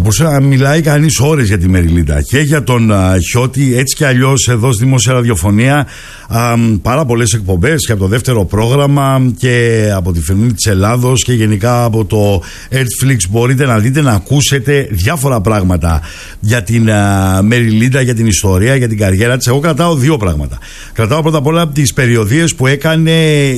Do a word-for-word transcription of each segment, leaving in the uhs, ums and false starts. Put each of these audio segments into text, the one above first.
μπορούσε να μιλάει κανείς ώρες για τη Μεριλίντα και για τον α, Χιώτη, έτσι κι αλλιώς εδώ στη δημόσια ραδιοφωνία. Α, πάρα πολλές εκπομπές και από το δεύτερο πρόγραμμα και από τη Φωνή της Ελλάδος και γενικά από το Netflix μπορείτε να δείτε, να ακούσετε διάφορα πράγματα για την α, Μεριλίντα, για την ιστορία, για την καριέρα της. Εγώ κρατάω δύο πράγματα. Κρατάω πρώτα απ' όλα τις περιοδίες που έκανε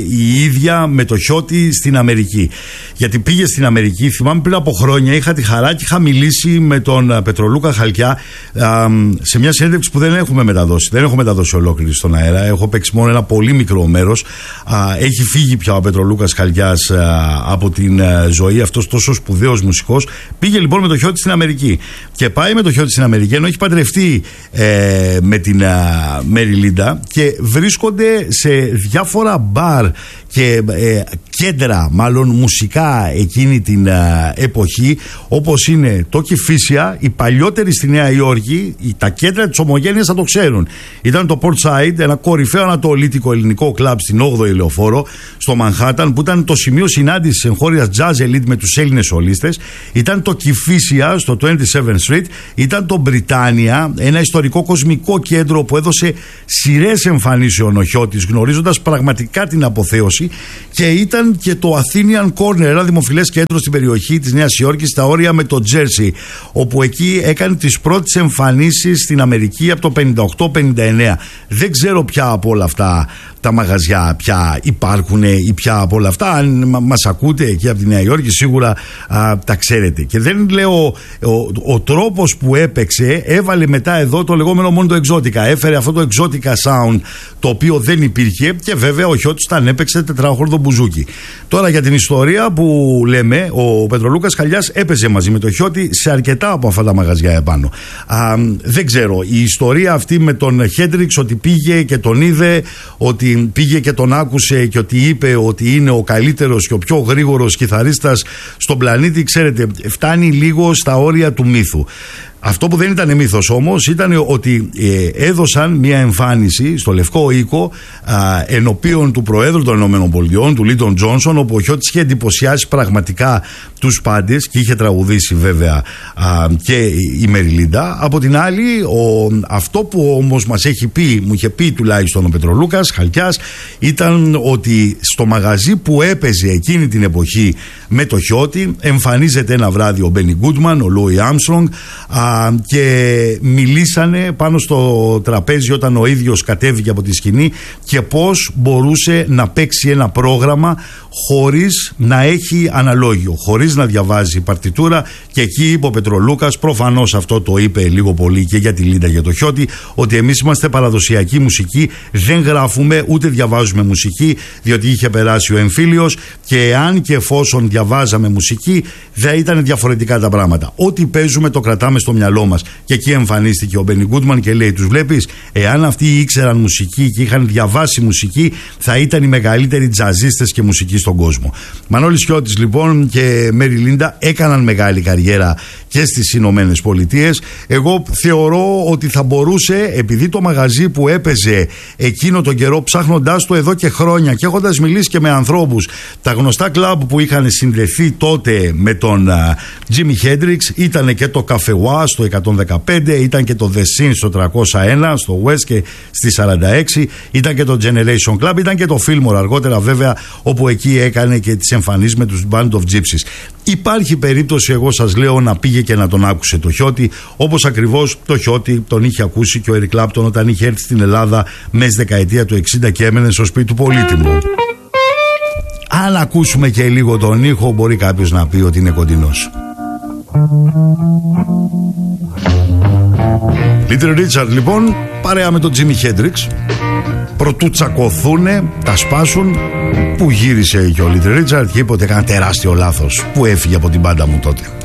η ίδια με το Χιώτη στην Αμερική. Γιατί πήγε στην Αμερική, θυμάμαι πριν από χρόνια είχα τη χαρά και είχα μιλήσει με τον Πετρολούκα Χαλκιά α, σε μια συνέντευξη που δεν έχουμε μεταδώσει. Δεν έχω μεταδώσει ολόκληρη στον αέρα. Έχω παίξει μόνο ένα πολύ μικρό μέρος. Α, έχει φύγει πια ο Πετρολούκας Χαλκιάς α, από την α, ζωή, αυτός τόσο σπουδαίος μουσικός. Πήγε λοιπόν με το Χιώτη στην Αμερική. Και πάει με το Χιώτη στην Αμερική, ενώ έχει παντρευτεί ε, με την Μεριλίντα, και βρίσκονται σε διάφορα μπαρ και ε, κέντρα, μάλλον μουσικά εκείνη την α, εποχή, όπως είναι το Κηφίσια, οι παλιότεροι στη Νέα Υόρκη, τα κέντρα της ομογένειας θα το ξέρουν. Ήταν το Portside, ένα κορυφαίο ανατολίτικο ελληνικό κλαμπ στην όγδοη Λεωφόρο, στο Μανχάταν, που ήταν το σημείο συνάντησης εγχώριας jazz elite με τους Έλληνες σολίστες. Ήταν το Κηφίσια στο είκοσι έβδομη Street. Ήταν το Μπριτάνια, ένα ιστορικό κοσμικό κέντρο που έδωσε σειρές εμφανίσεων ο Χιώτης, γνωρίζοντας πραγματικά την αποθέωση. Και ήταν και το Athenian Corner, ένα δημοφιλές κέντρο στην περιοχή της Νέας Υόρκης, στα όρια με το Τζέρσι, όπου εκεί έκανε τις πρώτες εμφανίσεις στην Αμερική από το πενήντα οκτώ πενήντα εννέα. Δεν ξέρω πια από όλα αυτά τα μαγαζιά πια υπάρχουν ή πια από όλα αυτά. Αν μας ακούτε εκεί από τη Νέα Υόρκη, σίγουρα α, τα ξέρετε. Και δεν λέω, ο, ο, ο τρόπος που έπαιξε, έβαλε μετά εδώ το λεγόμενο μόνο το εξώτικα. Έφερε αυτό το εξώτικα sound, το οποίο δεν υπήρχε, και βέβαια ο Χιώτης τα έπαιξε τετράχορδο μπουζούκι. Τώρα για την ιστορία που λέμε, ο Πετρολούκας Χαλκιάς έπαιζε μαζί με το Χιώτη σε αρκετά από αυτά τα μαγαζιά επάνω. Α, δεν ξέρω, η ιστορία αυτή με τον Χέντριξ, ότι πήγε και τον είδε, ότι πήγε και τον άκουσε και ότι είπε ότι είναι ο καλύτερος και ο πιο γρήγορος κιθαρίστας στον πλανήτη, ξέρετε, φτάνει λίγο στα όρια του μύθου. Αυτό που δεν ήταν μύθος όμως ήταν ότι ε, έδωσαν μια εμφάνιση στο Λευκό Οίκο α, ενωπίον του Προέδρου των ΗΠΑ, του Λίντον Τζόνσον, όπου ο Χιώτης είχε εντυπωσιάσει πραγματικά τους πάντες και είχε τραγουδήσει βέβαια α, και η Μεριλίντα. Από την άλλη, ο, αυτό που όμως μας έχει πει, μου είχε πει τουλάχιστον ο Πετρολούκας Χαλκιάς, ήταν ότι στο μαγαζί που έπαιζε εκείνη την εποχή με το Χιώτη εμφανίζεται ένα βράδυ ο Μπένι Γκούντμαν, ο Λούι Άρμστρονγκ, και μιλήσανε πάνω στο τραπέζι όταν ο ίδιος κατέβηκε από τη σκηνή και πώς μπορούσε να παίξει ένα πρόγραμμα χωρίς να έχει αναλόγιο, χωρίς να διαβάζει παρτιτούρα. Και εκεί είπε ο Πετρολούκας, προφανώς αυτό το είπε λίγο πολύ και για τη Λίντα, για το Χιώτη, ότι εμείς είμαστε παραδοσιακή μουσική, δεν γράφουμε ούτε διαβάζουμε μουσική, διότι είχε περάσει ο εμφύλιος, και αν και εφόσον διαβάζαμε μουσική δεν ήταν διαφορετικά τα πράγματα. Ό,τι παίζουμε το κρατάμε στο μυαλό μας. Και εκεί εμφανίστηκε ο Μπένι Γκούντμαν και λέει, τους βλέπεις, εάν αυτοί ήξεραν μουσική και είχαν διαβάσει μουσική, θα ήταν οι μεγαλύτεροι τζαζίστες και μουσική στον κόσμο. Μανώλης Χιώτης λοιπόν και Μεριλίντα έκαναν μεγάλη καριέρα και στις Ηνωμένες Πολιτείες. Εγώ θεωρώ ότι θα μπορούσε, επειδή το μαγαζί που έπαιζε εκείνο τον καιρό, ψάχνοντάς το εδώ και χρόνια και έχοντας μιλήσει και με ανθρώπους, τα γνωστά κλαμπ που είχαν συνδεθεί τότε με τον Τζίμι Χέντριξ, ήταν και το Καφεουά στο εκατόν δεκαπέντε, ήταν και το The Scene στο τριακόσια ένα, στο West και στη σαράντα έξι, ήταν και το Generation Club, ήταν και το Fillmore αργότερα βέβαια, όπου εκεί έκανε και τις εμφανίσεις με τους Band of Gypsies. Υπάρχει περίπτωση, εγώ σας λέω, να πήγε και να τον άκουσε το Χιώτη, όπως ακριβώς το Χιώτη τον είχε ακούσει και ο Eric Clapton όταν είχε έρθει στην Ελλάδα μέσα στη δεκαετία του εξήντα και έμενε στο σπίτι του Πολύτιμου. Αν ακούσουμε και λίγο τον ήχο, μπορεί κάποιος να πει ότι είναι κοντινός. Little Richard λοιπόν, παρέα με τον Τζίμι Χέντριξ, προτού τσακωθούνε, τα σπάσουν, που γύρισε και ο Little Richard και είπε ότι έκανε τεράστιο λάθος που έφυγε από την μπάντα μου τότε.